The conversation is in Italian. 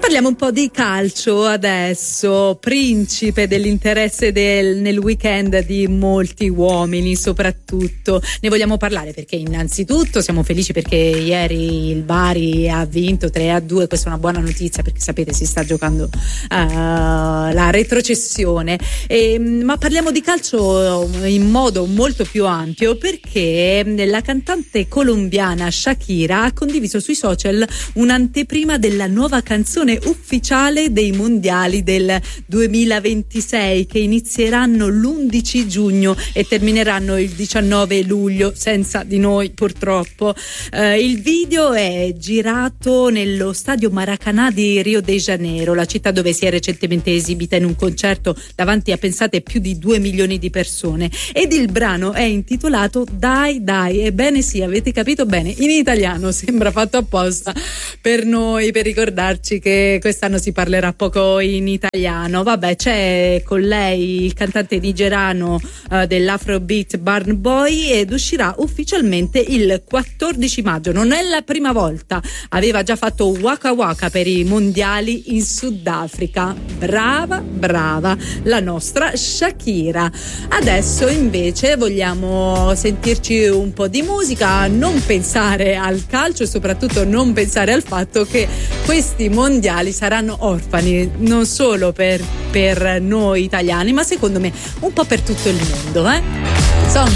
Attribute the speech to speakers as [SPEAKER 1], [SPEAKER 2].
[SPEAKER 1] Parliamo un po' di calcio adesso, principe dell'interesse nel weekend di molti uomini soprattutto. Ne vogliamo parlare perché innanzitutto siamo felici perché ieri il Bari ha vinto 3-2, questa è una buona notizia perché sapete si sta giocando la retrocessione, ma parliamo di calcio in modo molto più ampio perché la cantante colombiana Shakira ha condiviso sui social un'anteprima della nuova canzone ufficiale dei mondiali del 2026 che inizieranno l'11 giugno e termineranno il 19 luglio senza di noi purtroppo. Il video è girato nello stadio Maracanã di Rio de Janeiro, la città dove si è recentemente esibita in un concerto davanti a, pensate, più di 2 milioni di persone, ed il brano è intitolato Dai Dai. Ebbene sì, avete capito bene, in italiano, sembra fatto apposta per noi, per ricordarci che quest'anno si parlerà poco in italiano. Vabbè, c'è con lei il cantante nigeriano dell'Afrobeat Burna Boy ed uscirà ufficialmente il 14 maggio. Non è la prima volta, aveva già fatto Waka Waka per i mondiali in Sudafrica. Brava la nostra Shakira. Adesso invece vogliamo sentirci un po' di musica, non pensare al calcio e soprattutto non pensare al fatto che questi mondiali saranno orfani non solo per noi italiani, ma secondo me un po' per tutto il mondo, Song